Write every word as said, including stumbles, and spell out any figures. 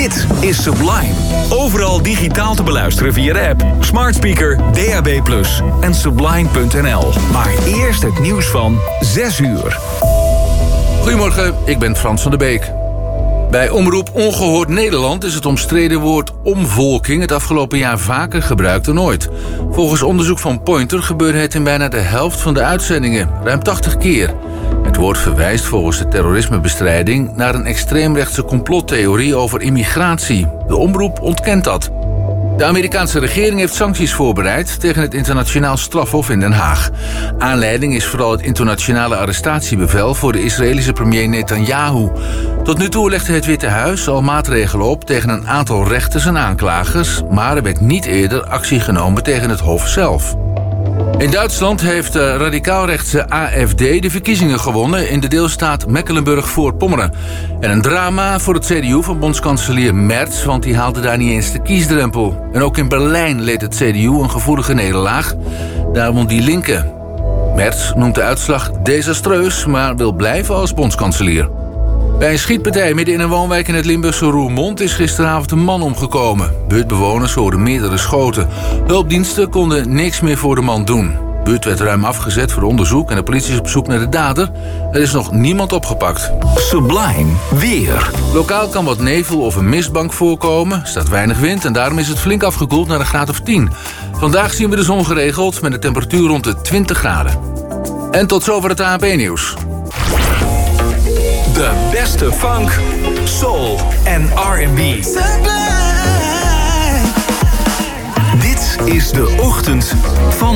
Dit is Sublime. Overal digitaal te beluisteren via de app, smart speaker, D A B plus en sublime punt n l. Maar eerst het nieuws van zes uur. Goedemorgen, ik ben Frans van der Beek. Bij Omroep Ongehoord Nederland is het omstreden woord omvolking het afgelopen jaar vaker gebruikt dan ooit. Volgens onderzoek van Pointer gebeurde het in bijna de helft van de uitzendingen, ruim tachtig keer. Het woord verwijst volgens de terrorismebestrijding naar een extreemrechtse complottheorie over immigratie. De omroep ontkent dat. De Amerikaanse regering heeft sancties voorbereid tegen het internationaal strafhof in Den Haag. Aanleiding is vooral het internationale arrestatiebevel voor de Israëlische premier Netanyahu. Tot nu toe legde het Witte Huis al maatregelen op tegen een aantal rechters en aanklagers, maar er werd niet eerder actie genomen tegen het hof zelf. In Duitsland heeft de radicaalrechtse A F D de verkiezingen gewonnen in de deelstaat Mecklenburg-Voorpommeren. En een drama voor het C D U van bondskanselier Merz, want die haalde daar niet eens de kiesdrempel. En ook in Berlijn leed het C D U een gevoelige nederlaag. Daar won die linke. Merz noemt de uitslag desastreus, maar wil blijven als bondskanselier. Bij een schietpartij midden in een woonwijk in het Limburgse Roermond is gisteravond een man omgekomen. Buurtbewoners hoorden meerdere schoten. Hulpdiensten konden niks meer voor de man doen. De buurt werd ruim afgezet voor onderzoek en de politie is op zoek naar de dader. Er is nog niemand opgepakt. Sublime weer. Lokaal kan wat nevel of een mistbank voorkomen. Er staat weinig wind en daarom is het flink afgekoeld naar een graad of tien. Vandaag zien we de zon geregeld met een temperatuur rond de twintig graden. En tot zover het A N P-nieuws. De beste funk, soul en R en B. Dit is de ochtend van